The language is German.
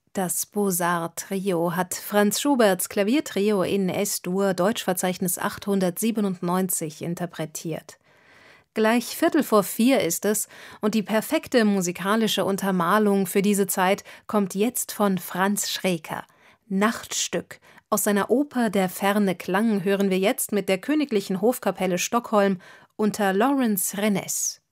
Das Beaux-Arts-Trio hat Franz Schuberts Klaviertrio in S-Dur, Deutschverzeichnis 897, interpretiert. Gleich 3:15 ist es, und die perfekte musikalische Untermalung für diese Zeit kommt jetzt von Franz Schreker. Nachtstück. Aus seiner Oper Der ferne Klang hören wir jetzt mit der Königlichen Hofkapelle Stockholm unter Lawrence Renes.